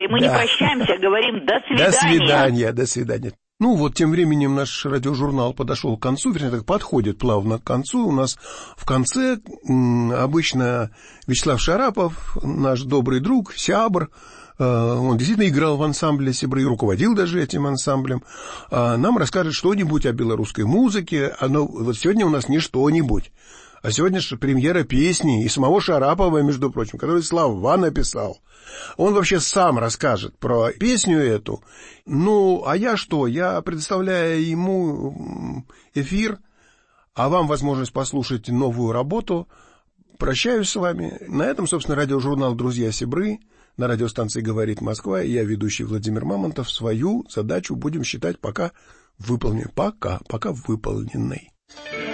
мы не прощаемся, говорим «до свидания». До свидания, до свидания. Ну вот, тем временем наш радиожурнал подошел к концу, вернее, так подходит плавно к концу. У нас в конце обычно Вячеслав Шарапов, наш добрый друг, сябр, он действительно играл в ансамбле «Сябры» и руководил даже этим ансамблем, нам расскажет что-нибудь о белорусской музыке. Вот сегодня у нас не что-нибудь, а сегодня же премьера песни и самого Шарапова, между прочим, который слова написал. Он вообще сам расскажет про песню эту. Ну, а я что? Я предоставляю ему эфир, а вам возможность послушать новую работу. Прощаюсь с вами. На этом, собственно, радиожурнал «Друзья Сябры» на радиостанции «Говорит Москва» и я, ведущий Владимир Мамонтов, свою задачу будем считать пока выполненной. Пока выполненной.